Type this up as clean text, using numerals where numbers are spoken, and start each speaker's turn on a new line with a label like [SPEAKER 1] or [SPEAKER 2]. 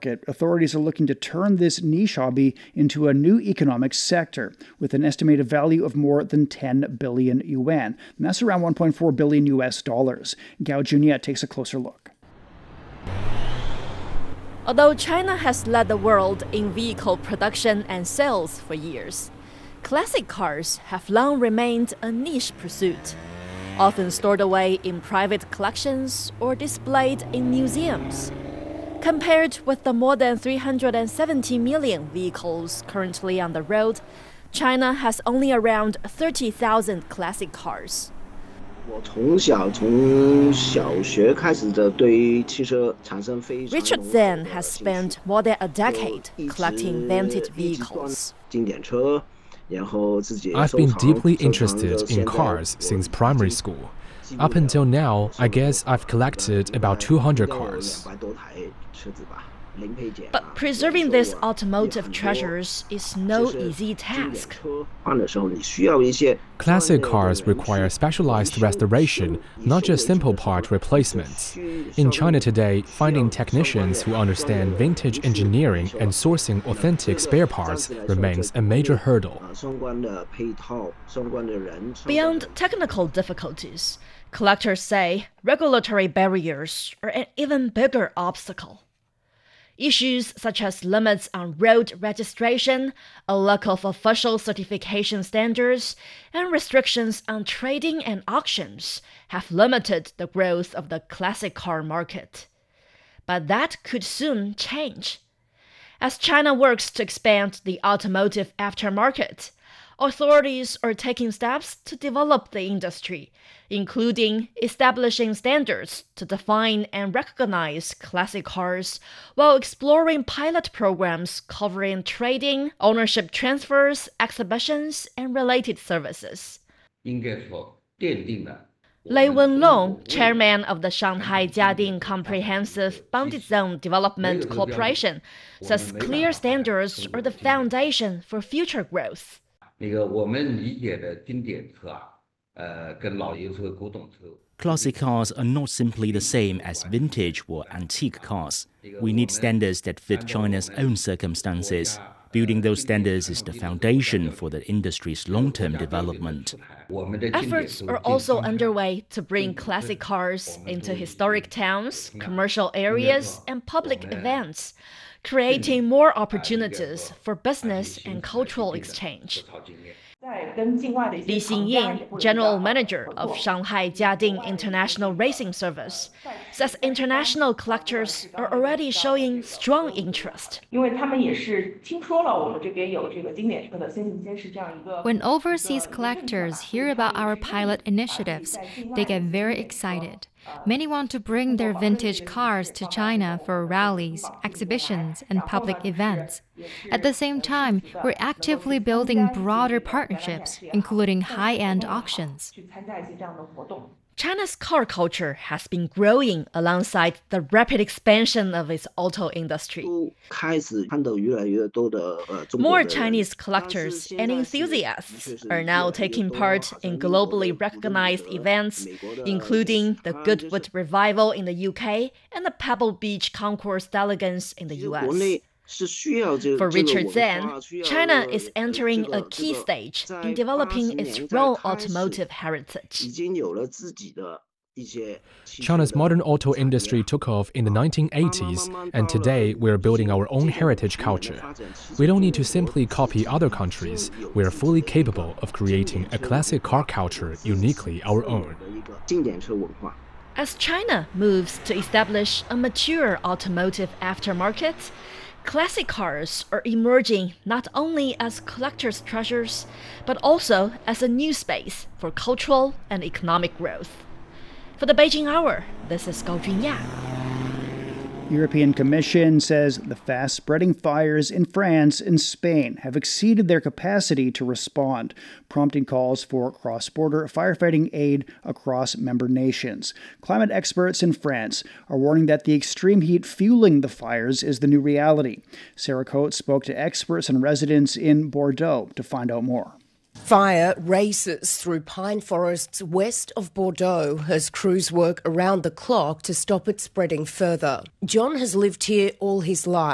[SPEAKER 1] market, authorities are looking to turn this niche hobby into a new economic sector with an estimated value of more than 10 billion yuan. And that's around 1.4 billion US dollars. Gao Junia takes a closer look.
[SPEAKER 2] Although China has led the world in vehicle production and sales for years, classic cars have long remained a niche pursuit, often stored away in private collections or displayed in museums. Compared with the more than 370 million vehicles currently on the road, China has only around 30,000 classic cars.
[SPEAKER 3] Richard
[SPEAKER 2] Zhang has spent more than a decade collecting vintage vehicles.
[SPEAKER 4] I've been deeply interested in cars since primary school. Up until now, I guess I've collected about 200 cars.
[SPEAKER 2] But preserving these automotive treasures is no easy task.
[SPEAKER 4] Classic cars require specialized restoration, not just simple part replacements. In China today, finding technicians who understand vintage engineering and sourcing authentic spare parts remains a major hurdle.
[SPEAKER 2] Beyond technical difficulties, collectors say regulatory barriers are an even bigger obstacle. Issues such as limits on road registration, a lack of official certification standards, and restrictions on trading and auctions have limited the growth of the classic car market. But that could soon change. As China works to expand the automotive aftermarket, authorities are taking steps to develop the industry, including establishing standards to define and recognize classic cars, while exploring pilot programs covering trading, ownership transfers, exhibitions, and related services. Lei Wenlong, chairman of the Shanghai Jiading Comprehensive Bounded Zone Development Corporation, says clear standards are the foundation for future growth.
[SPEAKER 5] Classic cars are not simply the same as vintage or antique cars. We need standards that fit China's own circumstances. Building those standards is the foundation for the industry's long-term development.
[SPEAKER 2] Efforts are also underway to bring classic cars into historic towns, commercial areas, and public events, creating more opportunities for business and cultural exchange. Li Xingyin, general manager of Shanghai Jiading International Racing Service, says international collectors are already showing strong interest.
[SPEAKER 6] When overseas collectors hear about our pilot initiatives, they get very excited. Many want to bring their vintage cars to China for rallies, exhibitions, and public events. At the same time, we're actively building broader partnerships, including high-end auctions.
[SPEAKER 2] China's car culture has been growing alongside the rapid expansion of its auto industry. More Chinese collectors and enthusiasts are now taking part in globally recognized events, including the Goodwood Revival in the UK and the Pebble Beach Concours d'Elegance in the US. For Richard Zhang, China is entering a key stage in developing its own automotive heritage.
[SPEAKER 4] China's modern auto industry took off in the 1980s, and today we're building our own heritage culture. We don't need to simply copy other countries. We're fully capable of creating a classic car culture uniquely our own.
[SPEAKER 2] As China moves to establish a mature automotive aftermarket, classic cars are emerging not only as collectors' treasures, but also as a new space for cultural and economic growth. For the Beijing Hour, this is Gao Junya.
[SPEAKER 1] European Commission says the fast-spreading fires in France and Spain have exceeded their capacity to respond, prompting calls for cross-border firefighting aid across member nations. Climate experts in France are warning that the extreme heat fueling the fires is the new reality. Sarah Coates spoke to experts and residents in Bordeaux to find out more.
[SPEAKER 7] Fire races through pine forests west of Bordeaux as crews work around the clock to stop it spreading further. John has lived here all his life.